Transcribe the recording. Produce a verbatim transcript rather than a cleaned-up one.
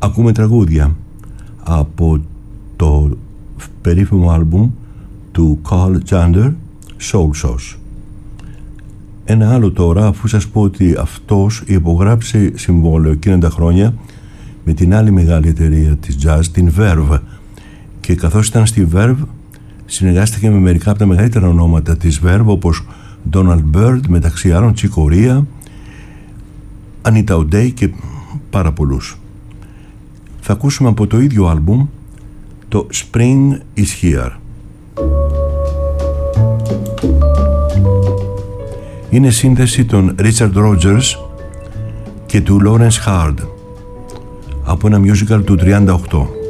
ακούμε τραγούδια από το περίφημο άλμπουμ του Carl Jander, Soul Sauce. Ένα άλλο τώρα, αφού σας πω ότι αυτός υπογράψει συμβόλαιο εκείνα τα χρόνια με την άλλη μεγάλη εταιρεία της jazz, την Verve, και καθώς ήταν στη Verve συνεργάστηκε με μερικά από τα μεγαλύτερα ονόματα της Verve, όπως Donald Byrd, μεταξύ άλλων Chick Corea, Anita O'Day και πάρα πολλούς. Θα ακούσουμε από το ίδιο άλμπουμ το Spring is Here. Είναι σύνθεση των Richard Rogers και του Lawrence Hard από ένα musical του τριάντα οκτώ.